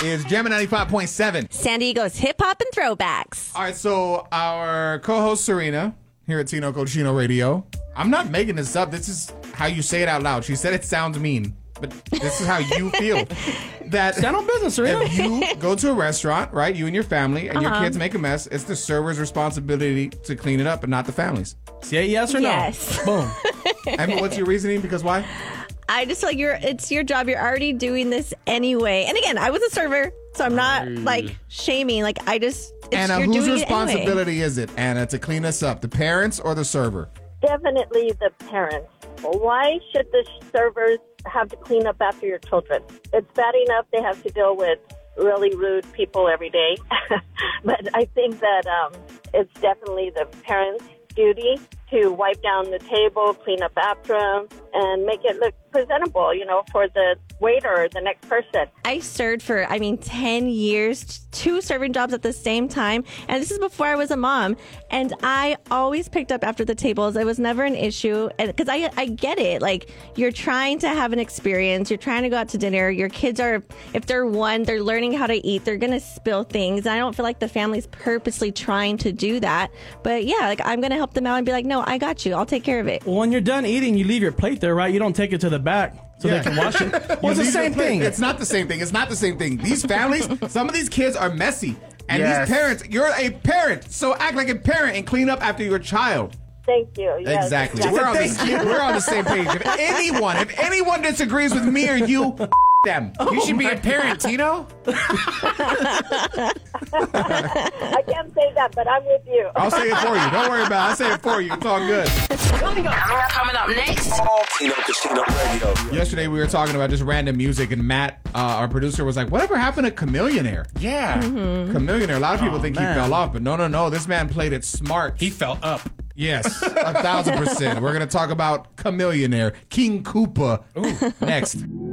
is Gemini 95.7. San Diego's hip hop and throwbacks. All right, so our co-host Serena here at Tino Cochino Radio. I'm not making this up. This is how you say it out loud. She said it sounds mean, but this is how you feel. That stand on business, Serena. If you go to a restaurant, right, you and your family, and your kids make a mess, it's the server's responsibility to clean it up, and not the family's. Say yes or no? Yes. Boom. And what's your reasoning? Because why? I just feel like it's your job. You're already doing this anyway. And again, I was a server, so I'm not like shaming. Like Anna, whose responsibility is it, Anna, to clean us up? The parents or the server? Definitely the parents. Why should the servers have to clean up after your children? It's bad enough they have to deal with really rude people every day. But I think that it's definitely the parents' duty to wipe down the table, clean up after them, and make it look presentable, for the waiter or the next person. I served for, 10 years, 2 serving jobs at the same time. And this is before I was a mom. And I always picked up after the tables. It was never an issue. And because I get it. Like, you're trying to have an experience. You're trying to go out to dinner. Your kids are, if they're one, they're learning how to eat. They're going to spill things. And I don't feel like the family's purposely trying to do that. But yeah, like, I'm going to help them out and be like, no, I got you. I'll take care of it. Well, when you're done eating, you leave your plate there, right? You don't take it to the back so they can wash it. Well, it's the same thing. It's not the same thing. It's not the same thing. These families, some of these kids are messy. And these parents, you're a parent, so act like a parent and clean up after your child. Thank you. Yes, exactly. We're on the same page. If anyone disagrees with me or you, them. You should be a parent, Tino. I can't say that, but I'm with you. I'll say it for you. Don't worry about it. I'll say it for you. It's all good. Coming up next. Tino Cochino Radio. Yesterday we were talking about just random music, and Matt, our producer, was like, whatever happened to Chameleonaire? Yeah. Chameleonaire. A lot of people think he fell off, but no. This man played it smart. He fell up. Yes, 1,000%. We're going to talk about Chameleonaire, King Koopa, next.